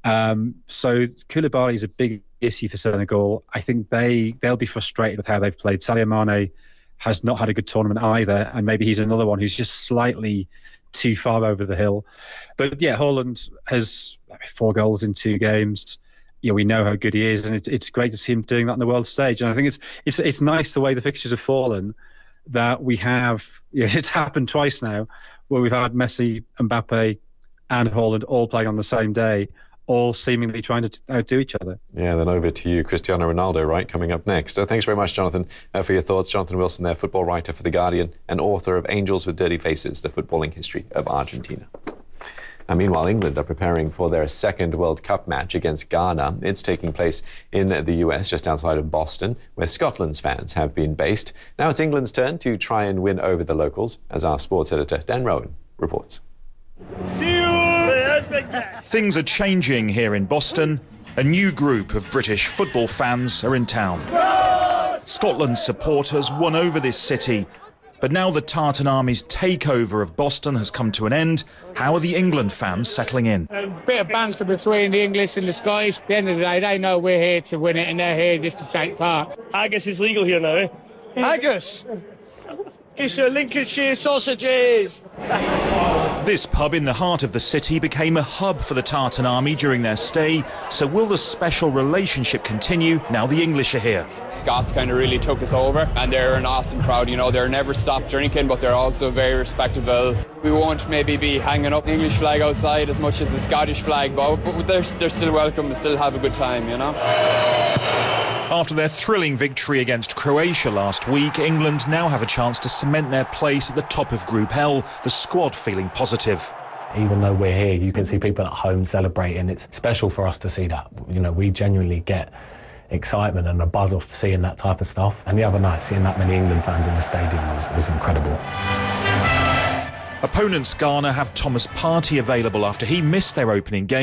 So Koulibaly is a big issue for Senegal. I think they'll be frustrated with how they've played. Sadio Mane has not had a good tournament either, and maybe he's another one who's just slightly too far over the hill. But yeah, Haaland has 4 goals in 2 games. Yeah, we know how good he is, and it's great to see him doing that on the world stage. And I think it's nice the way the fixtures have fallen, that we have. It's happened twice now, where we've had Messi, Mbappe, and Haaland all playing on the same day, all seemingly trying to outdo each other. Yeah, then over to you, Cristiano Ronaldo, right, coming up next. Thanks very much, Jonathan, for your thoughts. Jonathan Wilson there, football writer for The Guardian and author of Angels with Dirty Faces, the footballing history of Argentina. And meanwhile, England are preparing for their second World Cup match against Ghana. It's taking place in the US, just outside of Boston, where Scotland's fans have been based. Now it's England's turn to try and win over the locals, as our sports editor, Dan Rowan, reports. Things are changing here in Boston. A new group of British football fans are in town. Scotland's supporters won over this city, but now the Tartan Army's takeover of Boston has come to an end. How are the England fans settling in? A bit of banter between the English and the Scottish. At the end of the day, they know we're here to win it and they're here just to take part. Haggis is legal here now, eh? Haggis? Get your Lincolnshire sausages! This pub in the heart of the city became a hub for the Tartan Army during their stay. So will the special relationship continue now the English are here? Scots kind of really took us over, and they're an awesome crowd. You know, they're never stopped drinking, but they're also very respectable. We won't maybe be hanging up the English flag outside as much as the Scottish flag, but they're still welcome and still have a good time, you know. After their thrilling victory against Croatia last week, England now have a chance to cement their place at the top of Group L, the squad feeling positive. Even though we're here, you can see people at home celebrating. It's special for us to see that. You know, we genuinely get excitement and a buzz off seeing that type of stuff. And the other night, seeing that many England fans in the stadium was incredible. Opponents Ghana have Thomas Partey available after he missed their opening game.